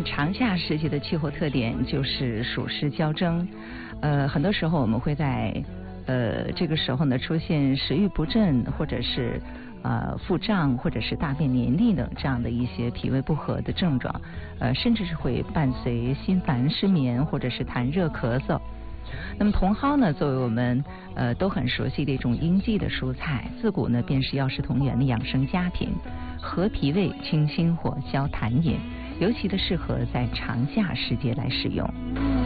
像长夏时节的气候特点就是暑湿交蒸，很多时候我们会在这个时候呢出现食欲不振，或者是腹胀，或者是大便黏腻的这样的一些脾胃不和的症状，甚至是会伴随心烦失眠，或者是痰热咳嗽。那么茼蒿呢，作为我们都很熟悉的一种应季的蔬菜，自古呢便是药食同源的养生佳品，和脾胃、清心火、消痰饮，尤其的适合在长夏时节来使用。